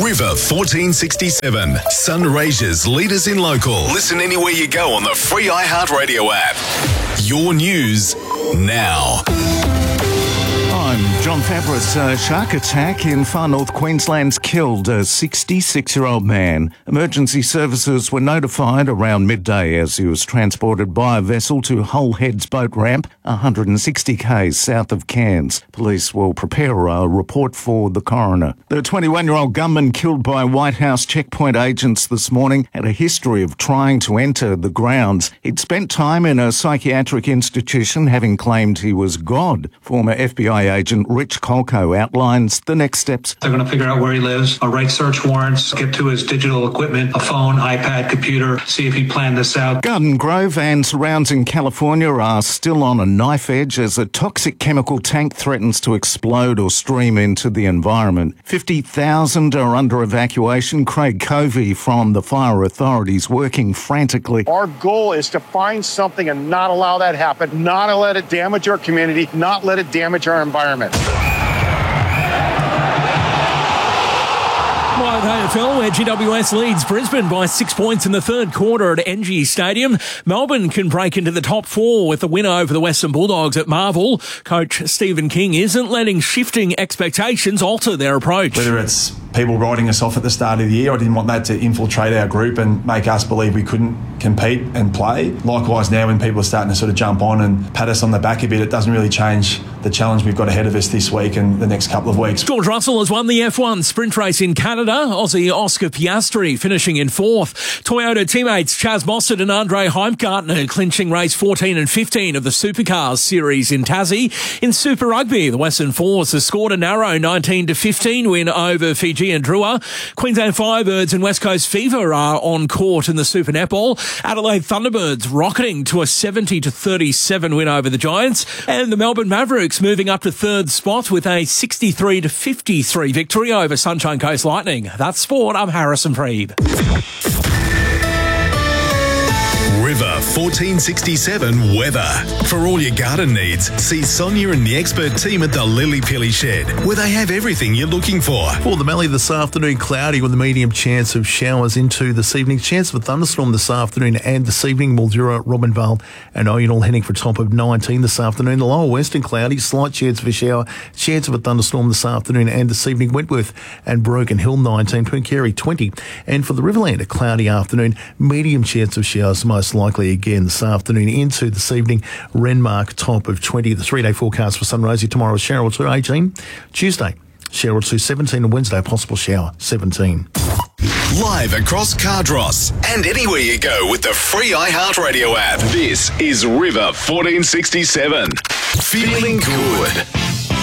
River 1467. Sunraysia's leaders in local. Listen anywhere you go on the free iHeartRadio app. Your news now. I'm John Fabris. A shark attack in far north Queensland's killed a 66-year-old man. Emergency services were notified around midday as he was transported by a vessel to Hull Heads boat ramp, 160 k's south of Cairns. Police will prepare a report for the coroner. The 21-year-old gunman killed by White House checkpoint agents this morning had a history of trying to enter the grounds. He'd spent time in a psychiatric institution, having claimed he was God. Former FBI agent Rich Colco outlines the next steps. They're going to figure out where he lives, write search warrants, get to his digital equipment, a phone, iPad, computer, see if he planned this out. Garden Grove and surrounds in California are still on a knife edge as a toxic chemical tank threatens to explode or stream into the environment. 50,000 are under evacuation. Craig Covey from the fire authorities working frantically. Our goal is to find something and not allow that happen, not let it damage our community, not let it damage our environment. AFL, where GWS leads Brisbane by 6 points in the third quarter at NG Stadium. Melbourne can break into the top four with a win over the Western Bulldogs at Marvel. Coach Stephen King isn't letting shifting expectations alter their approach. Whether it's people writing us off at the start of the year, I didn't want that to infiltrate our group and make us believe we couldn't compete and play. Likewise, now when people are starting to sort of jump on and pat us on the back a bit, it doesn't really change the challenge we've got ahead of us this week and the next couple of weeks. George Russell has won the F1 sprint race in Canada. Aussie Oscar Piastri finishing in fourth. Toyota teammates Chaz Mostert and Andre Heimgartner clinching race 14 and 15 of the Supercars series in Tassie. In Super Rugby, the Western Force has scored a narrow 19-15 win over Fiji and Drua. Queensland Firebirds and West Coast Fever are on court in the Super Netball. Adelaide Thunderbirds rocketing to a 70-37 win over the Giants. And the Melbourne Mavericks moving up to third spot with a 63-53 victory over Sunshine Coast Lightning. That's sport. I'm Harrison Freeb. River 1467 weather. For all your garden needs, see Sonia and the expert team at the Lily Pilly Shed, where they have everything you're looking for. For the Mallee this afternoon, cloudy with a medium chance of showers into this evening. Chance of a thunderstorm this afternoon and this evening. Mildura, Robinvale and Oyonnax heading for a top of 19 this afternoon. The lower western cloudy, slight chance of a shower. Chance of a thunderstorm this afternoon and this evening. Wentworth and Broken Hill 19, Twincarry 20. And for the Riverland, a cloudy afternoon, medium chance of showers most likely again this afternoon into this evening. Renmark top of 20. The 3-day forecast for Sunraysia tomorrow is shower or two 18. Tuesday, shower or two 17, and Wednesday possible shower 17. Live across Cardross and anywhere you go with the free iHeartRadio app. This is River 1467. Feeling good.